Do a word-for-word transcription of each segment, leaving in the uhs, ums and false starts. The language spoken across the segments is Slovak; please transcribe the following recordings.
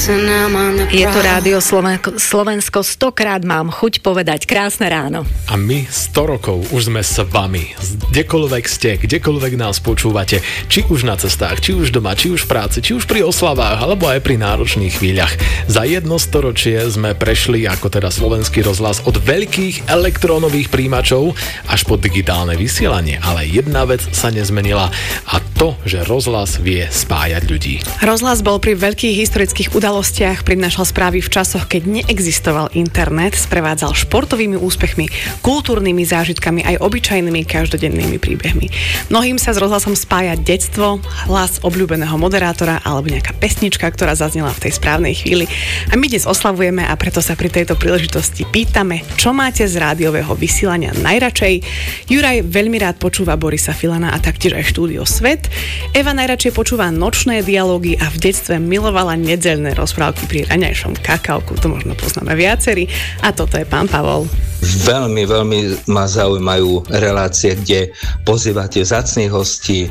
Je to Rádio Slovensko, Slovensko, stokrát mám chuť povedať krásne ráno. A my sto rokov už sme s vami. Kdekoľvek ste, kdekoľvek nás počúvate, či už na cestách, či už doma, či už v práci, či už pri oslavách, alebo aj pri náročných chvíľach. Za jedno storočie sme prešli, ako teda Slovenský rozhlas, od veľkých elektrónových príjimačov až po digitálne vysielanie. Ale jedna vec sa nezmenila a to, že rozhlas vie spájať ľudí. Rozhlas bol pri veľkých historických udalostiach, prinášal správy v časoch, keď neexistoval internet, sprevádzal športovými úspechmi, kultúrnymi zážitkami aj obyčajnými každodennými príbehmi. Mnohým sa s rozhlasom spája detstvo, hlas obľúbeného moderátora alebo nejaká pesnička, ktorá zaznela v tej správnej chvíli. A my dnes oslavujeme a preto sa pri tejto príležitosti pýtame, čo máte z rádiového vysielania najradšej. Juraj veľmi rád počúva Borisa Filana a taktiež aj štúdio Svet. Eva najradšej počúva nočné dialógy a v detstve milovala nedeľné rozprávky pri raňajšom kakauku, to možno poznáme viacerí. A toto je pán Pavol. Veľmi, veľmi ma zaujímajú relácie, kde pozývate vzácnych hostí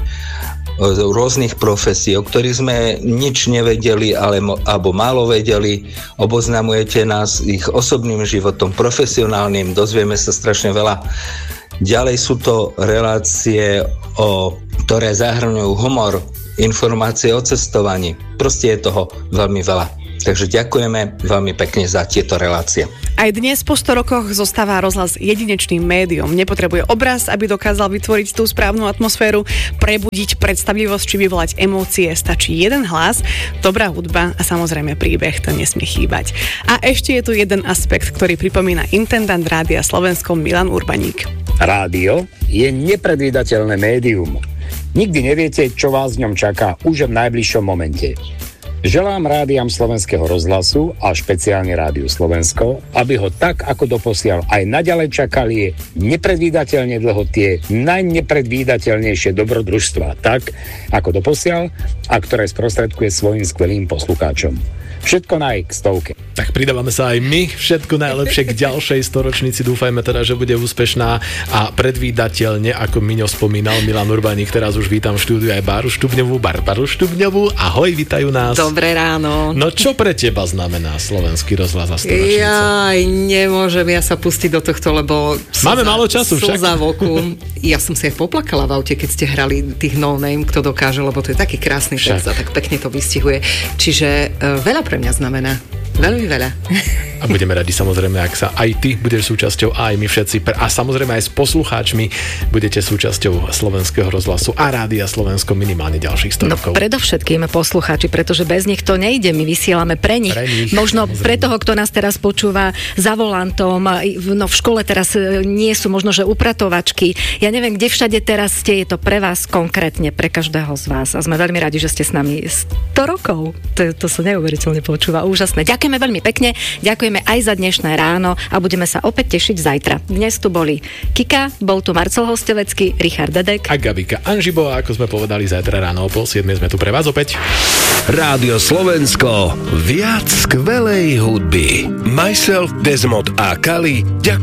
z rôznych profesí, o ktorých sme nič nevedeli ale, alebo málo vedeli. Oboznamujete nás ich osobným životom, profesionálnym, dozvieme sa strašne veľa. Ďalej sú to relácie, o, ktoré zahrňujú humor, informácie o cestovaní. Proste je toho veľmi veľa. Takže ďakujeme veľmi pekne za tieto relácie. Aj dnes po sto rokoch zostáva rozhlas jedinečným médium. Nepotrebuje obraz, aby dokázal vytvoriť tú správnu atmosféru, prebudiť predstavivosť či vyvolať emócie. Stačí jeden hlas, dobrá hudba a samozrejme príbeh, to nesmie chýbať. A ešte je tu jeden aspekt, ktorý pripomína intendant Rádia Slovensko Milan Urbaník. Rádio je nepredvídateľné médium. Nikdy neviete, čo vás v ňom čaká už v najbližšom momente. Želám rádiám Slovenského rozhlasu a špeciálne Rádiu Slovensko, aby ho tak, ako doposiaľ aj naďalej čakali nepredvídateľne dlho tie najnepredvídateľnejšie dobrodružstvá, tak, ako doposiaľ, a ktoré sprostredkuje svojim skvelým poslucháčom. Všetko naj k stovke. Tak pridávame sa aj my. Všetko najlepšie k ďalšej storočnici. Dúfajme teda, že bude úspešná a predvídateľne, ako Miňo spomínal, Milan Urbaník. Teraz už vítam v štúdiu aj Báru Štubňovú. Barbaru Štubňovú, ahoj, vítajú nás. Dobré ráno. No čo pre teba znamená Slovenský rozhlas a storočnica? Ja nemôžem ja sa pustiť do tohto, lebo máme málo času však. Slza v oku. Ja som si aj poplakala v aute, keď ste hrali tých No Name, kto dokáže, lebo to je taký krásny text a tak pekne to vystihuje. Čiže uh, veľa pre mňa znamená. Veľmi veľa. A budeme radi samozrejme, ak sa aj ty budeš súčasťou, aj my všetci. A samozrejme aj s poslucháčmi budete súčasťou Slovenského rozhlasu a Rádia Slovensko minimálne ďalších sto no, rokov. Predovšetkým poslucháči, pretože bez nich to nejde. My vysielame pre nich. Pre nich možno samozrejme. Pre toho, kto nás teraz počúva za volantom. No v škole teraz nie sú možno, že upratovačky. Ja neviem, kde všade teraz ste. Je to pre vás konkrétne, pre každého z vás. A sme veľmi radi, že ste s nami sto rokov. To, to sa neuveriteľne počúva. Úžasné. Ďakujeme veľmi pekne. Ďakujeme aj za dnešné ráno a budeme sa opäť tešiť zajtra. Dnes tu boli Kika, bol tu Marcel Hostelecký, Richard Dedek a Gabika Anžibová, ako sme povedali, zajtra ráno o pol siedmej sme tu pre vás opäť. Rádio Slovensko, viac skvelej hudby. Myself, Desmond a Kali ďakujem.